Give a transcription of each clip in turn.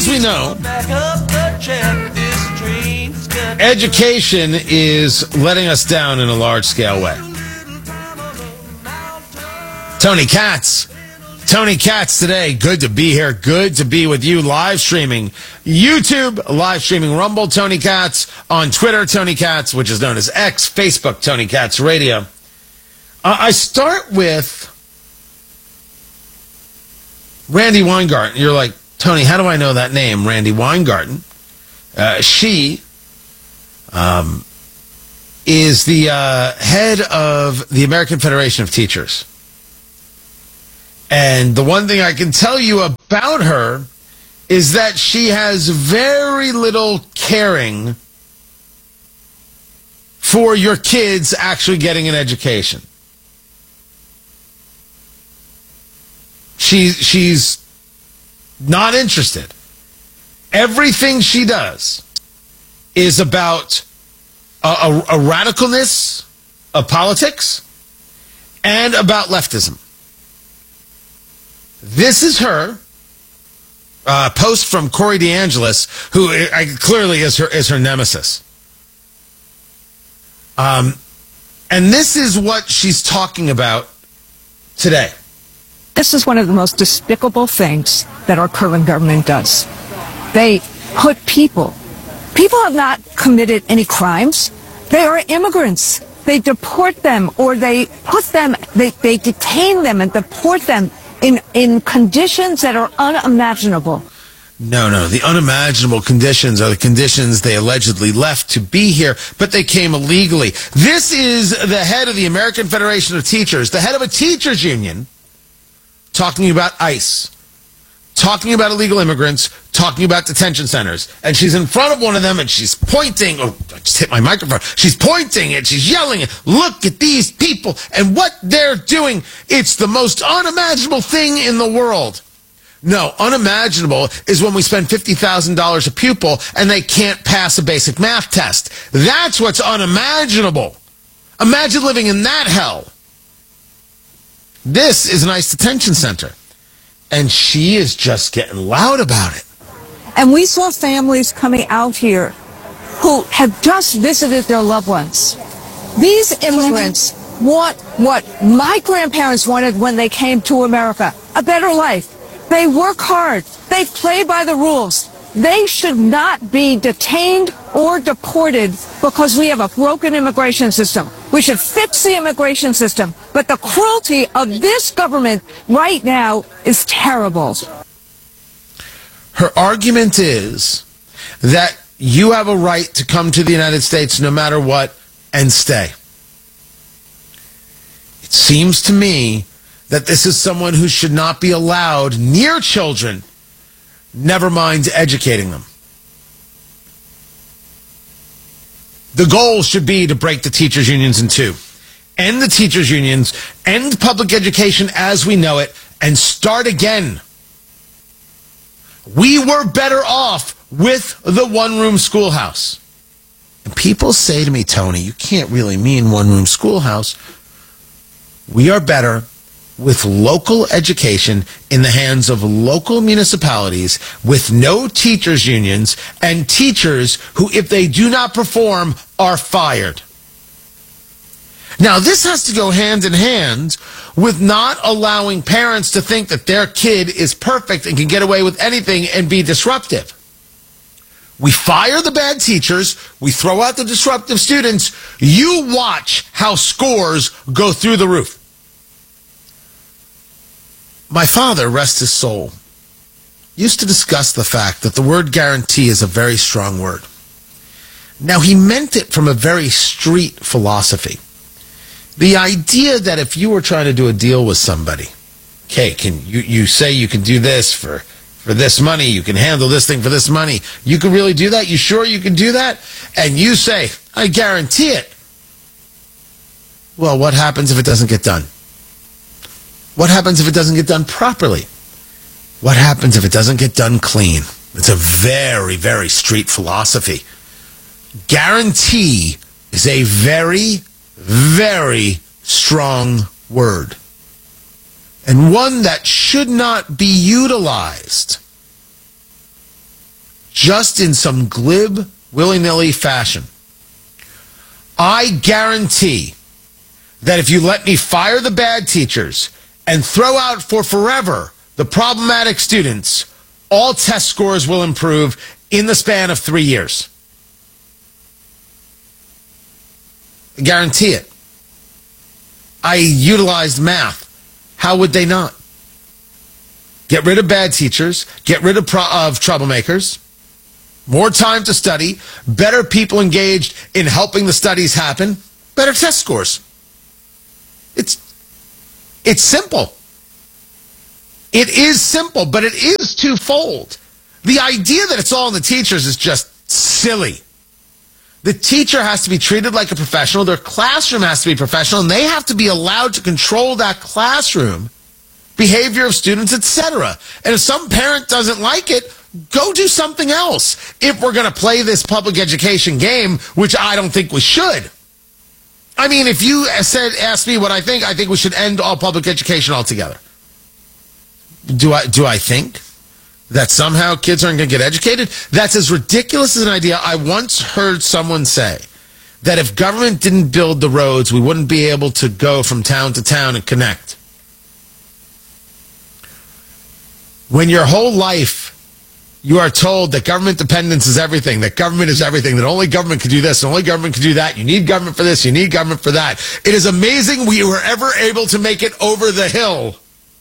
as we know, education is letting us down in a large-scale way. Tony Katz today. Good to be here. Good to be with you. Live streaming YouTube, live streaming Rumble, Tony Katz. On Twitter, Tony Katz, which is known as X. Facebook, Tony Katz Radio. I start with Randi Weingarten. You're like, Tony, how do I know that name? Randi Weingarten. She is the head of the American Federation of Teachers. And the one thing I can tell you about her is that she has very little caring for your kids actually getting an education. She's not interested. Everything she does is about a radicalness of politics and about leftism. This is her post from Corey DeAngelis, who clearly is her nemesis. And this is what she's talking about today. This is one of the most despicable things that our current government does. They put people have not committed any crimes. They are immigrants. They deport them, or they detain them and deport them in conditions that are unimaginable. No. The unimaginable conditions are the conditions they allegedly left to be here, but they came illegally. This is the head of the American Federation of Teachers, the head of a teachers union, talking about ICE, talking about illegal immigrants, talking about detention centers. And she's in front of one of them and she's pointing. Oh, I just hit my microphone. She's pointing and she's yelling, look at these people and what they're doing. It's the most unimaginable thing in the world. No, unimaginable is when we spend $50,000 a pupil and they can't pass a basic math test. That's what's unimaginable. Imagine living in that hell. This is an ICE detention center. And she is just getting loud about it. And we saw families coming out here who have just visited their loved ones. These immigrants want what my grandparents wanted when they came to America, a better life. They work hard. They play by the rules. They should not be detained or deported because we have a broken immigration system. We should fix the immigration system. But the cruelty of this government right now is terrible. Her argument is that you have a right to come to the United States no matter what and stay. It seems to me that this is someone who should not be allowed near children, never mind educating them. The goal should be to break the teachers' unions in two. End the teachers' unions, end public education as we know it, and start again. We were better off with the one-room schoolhouse. And people say to me, Tony, you can't really mean one-room schoolhouse. We are better with local education in the hands of local municipalities with no teachers' unions and teachers who, if they do not perform, are fired. Now, this has to go hand in hand with not allowing parents to think that their kid is perfect and can get away with anything and be disruptive. We fire the bad teachers. We throw out the disruptive students. You watch how scores go through the roof. My father, rest his soul, used to discuss the fact that the word guarantee is a very strong word. Now, he meant it from a very street philosophy. The idea that if you were trying to do a deal with somebody, okay, you say you can do this for this money, you can handle this thing for this money, you can really do that? You sure you can do that? And you say, I guarantee it. Well, what happens if it doesn't get done? What happens if it doesn't get done properly? What happens if it doesn't get done clean? It's a very, very street philosophy. Guarantee is a very, very strong word, and one that should not be utilized just in some glib, willy-nilly fashion. I guarantee that if you let me fire the bad teachers and throw out for forever the problematic students, all test scores will improve in the span of 3 years. I guarantee it. I utilized math. How would they not? Get rid of bad teachers, get rid of troublemakers, more time to study, better people engaged in helping the studies happen, better test scores. It's simple. It is simple, but it is twofold. The idea that it's all on the teachers is just silly. The teacher has to be treated like a professional. Their classroom has to be professional, and they have to be allowed to control that classroom, behavior of students, etc. And if some parent doesn't like it, go do something else. If we're going to play this public education game, which I don't think we should. I mean, if you ask me what I think we should end all public education altogether. Do I think that somehow kids aren't going to get educated? That's as ridiculous as an idea. I once heard someone say that if government didn't build the roads, we wouldn't be able to go from town to town and connect. When your whole life you are told that government dependence is everything, that government is everything, that only government can do this, and only government can do that, you need government for this, you need government for that. It is amazing we were ever able to make it over the hill.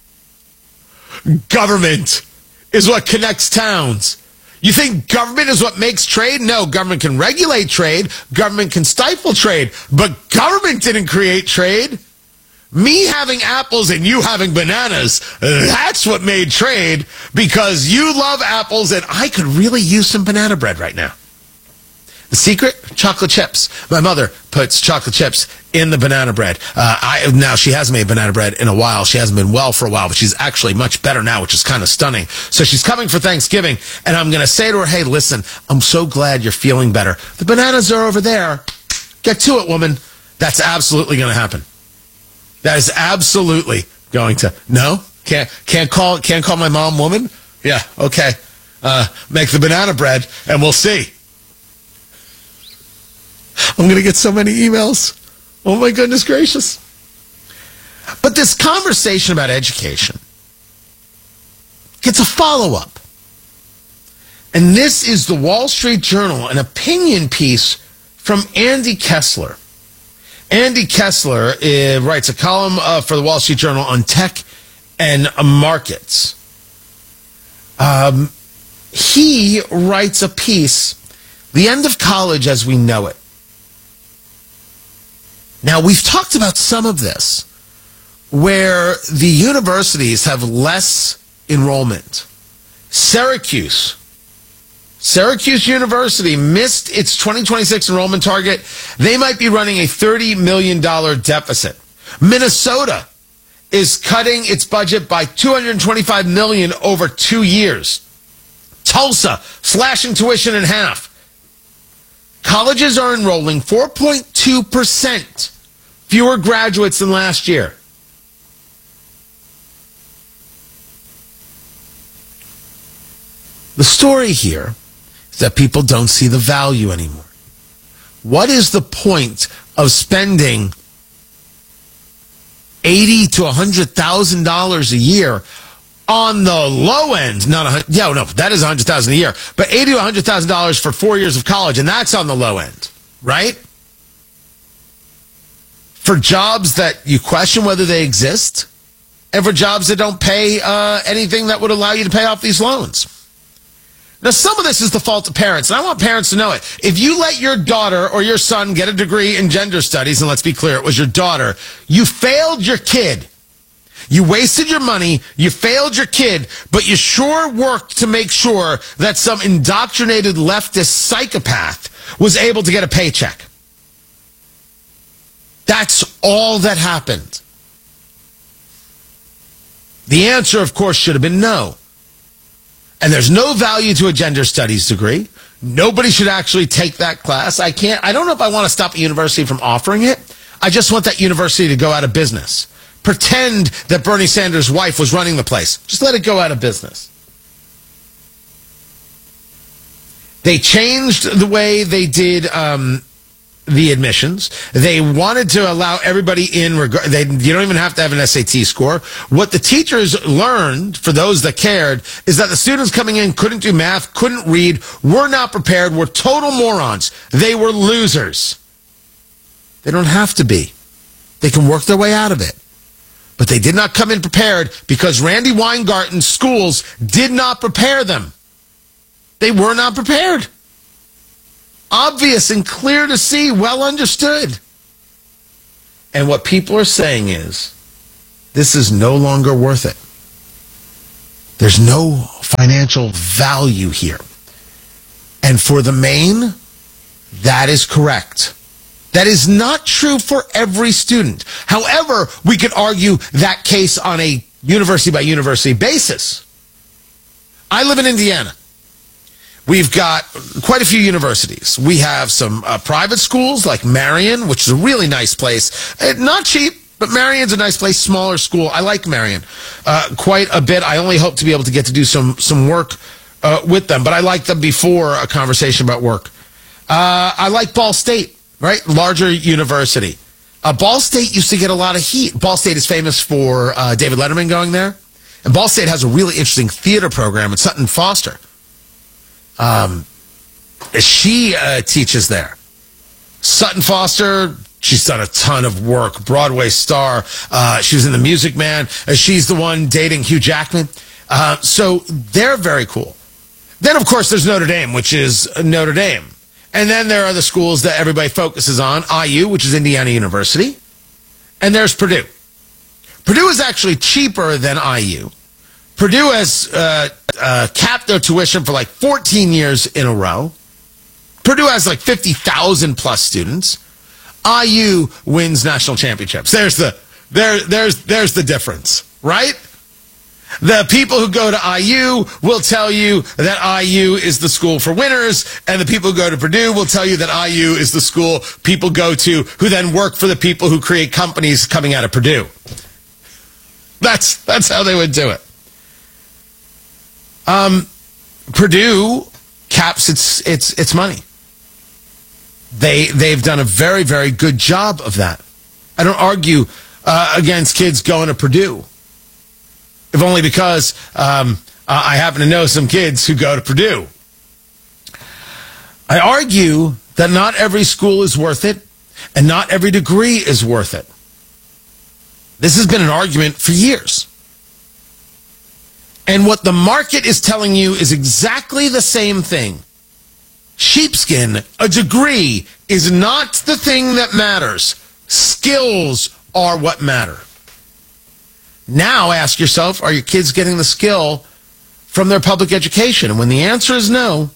Government is what connects towns. You think government is what makes trade? No, government can regulate trade. Government can stifle trade. But government didn't create trade. Me having apples and you having bananas, that's what made trade, because you love apples and I could really use some banana bread right now. The secret? Chocolate chips. My mother puts chocolate chips in the banana bread. Now, she hasn't made banana bread in a while. She hasn't been well for a while, but she's actually much better now, which is kind of stunning. So she's coming for Thanksgiving, and I'm going to say to her, hey, listen, I'm so glad you're feeling better. The bananas are over there. Get to it, woman. That's absolutely going to happen. That is absolutely going to. No? Can't call my mom woman? Yeah, okay. Make the banana bread, and we'll see. I'm going to get so many emails. Oh, my goodness gracious. But this conversation about education gets a follow-up. And this is the Wall Street Journal, an opinion piece from Andy Kessler. Andy Kessler writes a column for the Wall Street Journal on tech and markets. He writes a piece, The End of College as We Know It. Now, we've talked about some of this, where the universities have less enrollment. Syracuse University missed its 2026 enrollment target. They might be running a $30 million deficit. Minnesota is cutting its budget by $225 million over 2 years. Tulsa slashing tuition in half. Colleges are enrolling 4.2% fewer graduates than last year. The story here is that people don't see the value anymore. What is the point of spending $80,000 to $100,000 a year on the low end? That is $100,000 a year, but $80,000 to $100,000 for 4 years of college, and that's on the low end, right? For jobs that you question whether they exist, and for jobs that don't pay anything that would allow you to pay off these loans. Now, some of this is the fault of parents, and I want parents to know it. If you let your daughter or your son get a degree in gender studies, and let's be clear, it was your daughter, you failed your kid. You wasted your money, you failed your kid, but you sure worked to make sure that some indoctrinated leftist psychopath was able to get a paycheck. That's all that happened. The answer, of course, should have been no. And there's no value to a gender studies degree. Nobody should actually take that class. I don't know if I want to stop a university from offering it. I just want that university to go out of business. Pretend that Bernie Sanders' wife was running the place. Just let it go out of business. They changed the way they did the admissions. They wanted to allow everybody in. You don't even have to have an SAT score. What the teachers learned, for those that cared, is that the students coming in couldn't do math, couldn't read, were not prepared, were total morons. They were losers. They don't have to be. They can work their way out of it. But they did not come in prepared because Randy Weingarten's schools did not prepare them. They were not prepared. Obvious and clear to see, well understood. And what people are saying is, this is no longer worth it. There's no financial value here. And for the Maine, that is correct. That is not true for every student. However, we could argue that case on a university by university basis. I live in Indiana. We've got quite a few universities. We have some private schools like Marion, which is a really nice place. Not cheap, but Marion's a nice place, smaller school. I like Marion quite a bit. I only hope to be able to get to do some work with them, but I like them before a conversation about work. I like Ball State, right? Larger university. Ball State used to get a lot of heat. Ball State is famous for David Letterman going there. And Ball State has a really interesting theater program. It's Sutton Foster. She teaches there. Sutton Foster, she's done a ton of work. Broadway star. She was in The Music Man. She's the one dating Hugh Jackman. So they're very cool. Then, of course, there's Notre Dame, which is Notre Dame. And then there are the schools that everybody focuses on. IU, which is Indiana University. And there's Purdue. Purdue is actually cheaper than IU. Purdue has capped their tuition for like 14 years in a row. Purdue has like 50,000 plus students. IU wins national championships. There's the difference, right? The people who go to IU will tell you that IU is the school for winners, and the people who go to Purdue will tell you that IU is the school people go to who then work for the people who create companies coming out of Purdue. That's how they would do it. Purdue caps its money. They've done a very, very good job of that. I don't argue against kids going to Purdue, if only because I happen to know some kids who go to Purdue. I argue that not every school is worth it, and not every degree is worth it. This has been an argument for years. And what the market is telling you is exactly the same thing. Sheepskin, a degree, is not the thing that matters. Skills are what matter. Now ask yourself, are your kids getting the skill from their public education? And when the answer is no,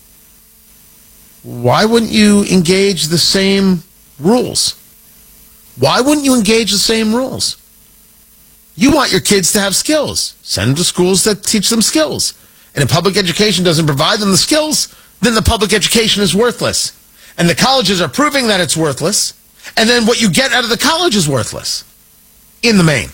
why wouldn't you engage the same rules? Why wouldn't you engage the same rules? You want your kids to have skills. Send them to schools that teach them skills. And if public education doesn't provide them the skills, then the public education is worthless. And the colleges are proving that it's worthless. And then what you get out of the college is worthless in the main.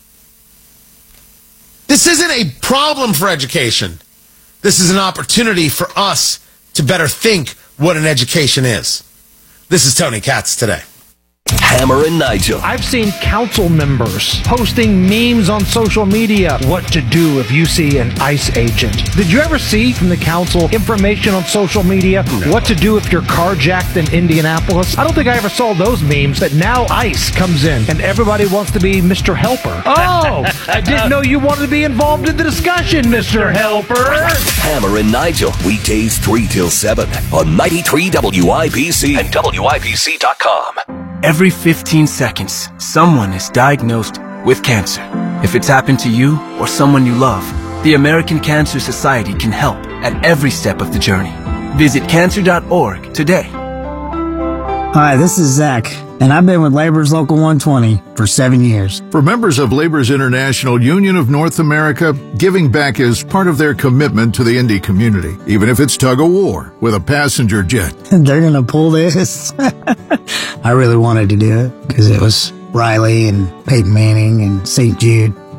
This isn't a problem for education. This is an opportunity for us to better think what an education is. This is Tony Katz today. Hammer and Nigel. I've seen council members posting memes on social media. What to do if you see an ICE agent. Did you ever see from the council information on social media? No. What to do if you're carjacked in Indianapolis? I don't think I ever saw those memes. But now ICE comes in and everybody wants to be Mr. Helper. Oh, I didn't know you wanted to be involved in the discussion, Mr. Helper. Hammer and Nigel. Weekdays 3 till 7 on 93 WIPC and WIPC.com. Every 15 seconds, someone is diagnosed with cancer. If it's happened to you or someone you love, the American Cancer Society can help at every step of the journey. Visit cancer.org today. Hi, this is Zach, and I've been with Labor's Local 120 for 7 years. For members of Labor's International Union of North America, giving back is part of their commitment to the Indy community, even if it's tug-of-war with a passenger jet. They're going to pull this? I really wanted to do it because it was Riley and Peyton Manning and St. Jude.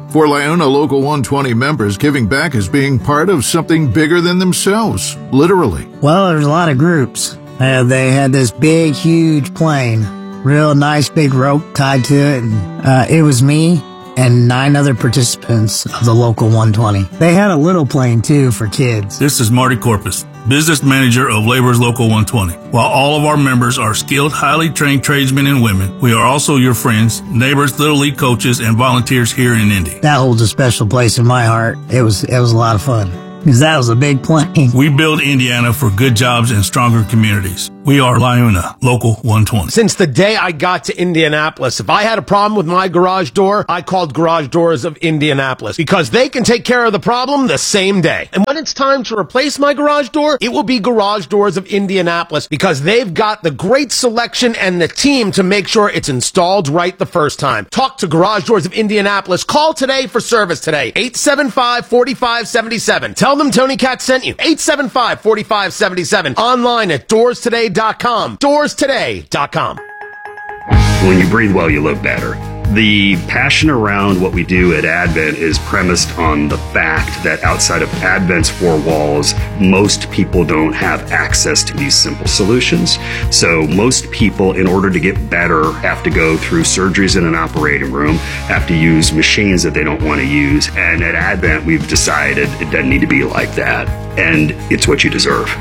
For LiUNA Local 120 members, giving back is being part of something bigger than themselves, literally. Well, there's a lot of groups. They had this big, huge plane, real nice big rope tied to it, and it was me and 9 other participants of the Local 120. They had a little plane, too, for kids. This is Marty Corpus, business manager of Laborers Local 120. While all of our members are skilled, highly trained tradesmen and women, we are also your friends, neighbors, Little League coaches, and volunteers here in Indy. That holds a special place in my heart. It was a lot of fun, because that was a big plane. We build Indiana for good jobs and stronger communities. We are LiUNA Local 120. Since the day I got to Indianapolis, if I had a problem with my garage door, I called Garage Doors of Indianapolis because they can take care of the problem the same day. And when it's time to replace my garage door, it will be Garage Doors of Indianapolis because they've got the great selection and the team to make sure it's installed right the first time. Talk to Garage Doors of Indianapolis. Call today for service today. 875-4577. Tell them Tony Katz sent you. 875-4577. Online at doorstoday.com. Doorstoday.com. When you breathe well, you live better. The passion around what we do at Advent is premised on the fact that outside of Advent's 4 walls, most people don't have access to these simple solutions. So most people, in order to get better, have to go through surgeries in an operating room, have to use machines that they don't want to use. And at Advent, we've decided it doesn't need to be like that. And it's what you deserve.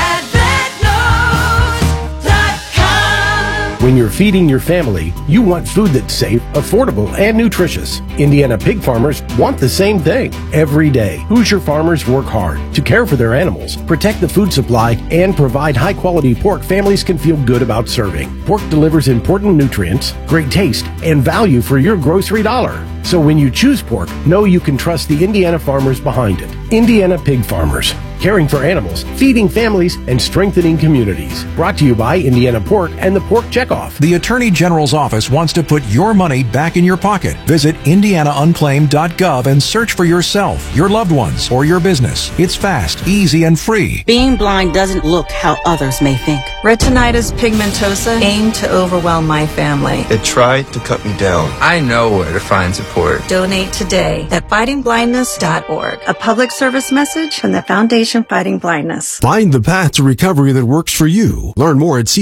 When you're feeding your family, you want food that's safe, affordable, and nutritious. Indiana pig farmers want the same thing every day. Hoosier farmers work hard to care for their animals, protect the food supply, and provide high-quality pork families can feel good about serving. Pork delivers important nutrients, great taste, and value for your grocery dollar. So when you choose pork, know you can trust the Indiana farmers behind it. Indiana Pig Farmers, caring for animals, feeding families, and strengthening communities. Brought to you by Indiana Pork and the Pork Checkoff. The Attorney General's office wants to put your money back in your pocket. Visit indianaunclaimed.gov and search for yourself, your loved ones, or your business. It's fast, easy, and free. Being blind doesn't look how others may think. Retinitis pigmentosa aimed to overwhelm my family. It tried to cut me down. I know where to find support. Donate today at fightingblindness.org. A public service message from the Foundation Fighting Blindness. Find the path to recovery that works for you. Learn more at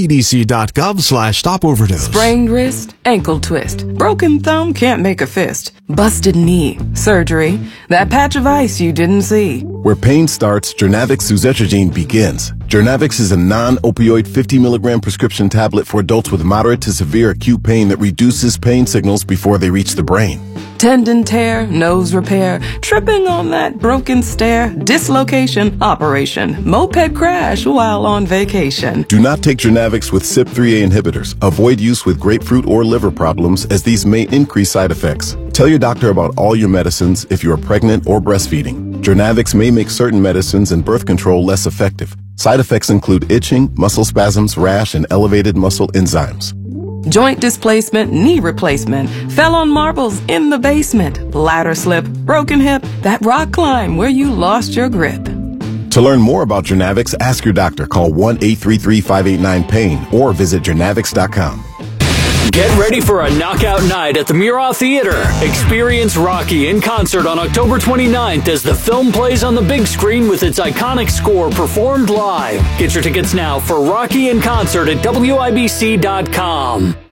cdc.gov/stopoverdose. Sprained wrist, ankle twist, broken thumb, can't make a fist, busted knee, surgery, that patch of ice you didn't see. Where pain starts, Jernavix suzetrigine begins. Jernavix is a non-opioid 50 milligram prescription tablet for adults with moderate to severe acute pain that reduces pain signals before they reach the brain. Tendon tear, nose repair, tripping on that broken stair, dislocation, operation, moped crash while on vacation. Do not take Jernavix with CYP3A inhibitors. Avoid use with grapefruit or liver problems as these may increase side effects. Tell your doctor about all your medicines if you are pregnant or breastfeeding. Jernavix may make certain medicines and birth control less effective. Side effects include itching, muscle spasms, rash, and elevated muscle enzymes. Joint displacement, knee replacement, fell on marbles in the basement, ladder slip, broken hip, that rock climb where you lost your grip. To learn more about Jernavix, ask your doctor. Call 1-833-589-PAIN or visit Jernavix.com. Get ready for a knockout night at the Murat Theater. Experience Rocky in concert on October 29th as the film plays on the big screen with its iconic score performed live. Get your tickets now for Rocky in concert at WIBC.com.